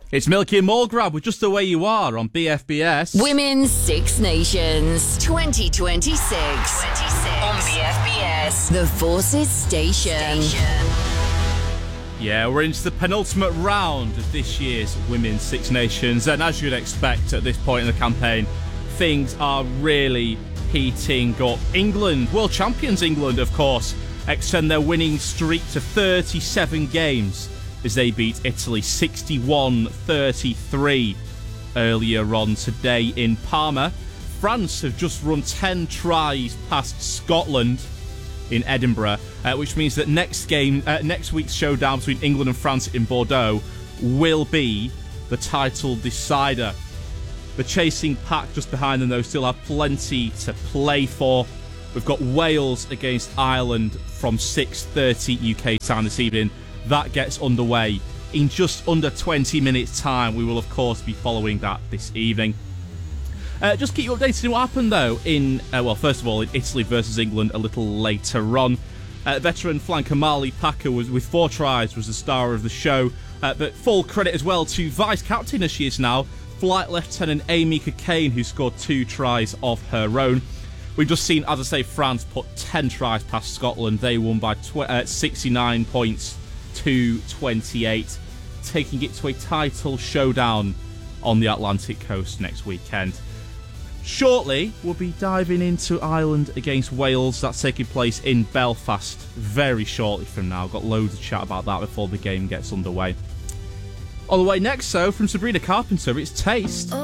It's Milky and Mulgrab with Just the Way You Are on BFBS. Women's Six Nations 2026 on BFBS, the Forces Station. Yeah, we're into the penultimate round of this year's Women's Six Nations, and as you'd expect at this point in the campaign, things are really heating up. England, world champions England, of course, extend their winning streak to 37 games as they beat Italy 61-33 earlier on today in Parma. France have just run 10 tries past Scotland in Edinburgh, which means that next week's showdown between England and France in Bordeaux will be the title decider. The chasing pack just behind them, though, still have plenty to play for. We've got Wales against Ireland from 6:30 UK time this evening. That gets underway in just under 20 minutes' time. We will, of course, be following that this evening. Just keep you updated on what happened, though, in, first of all, in Italy versus England a little later on. Veteran flanker Marley Packer with 4 tries was the star of the show. But full credit as well to vice-captain, as she is now, Flight Lieutenant Amy Cockayne, who scored 2 tries of her own. We've just seen, as I say, France put 10 tries past Scotland. They won by 69 points to 28, taking it to a title showdown on the Atlantic coast next weekend. Shortly, we'll be diving into Ireland against Wales. That's taking place in Belfast very shortly from now. Got loads of chat about that before the game gets underway. On the way next, though, from Sabrina Carpenter, it's Taste.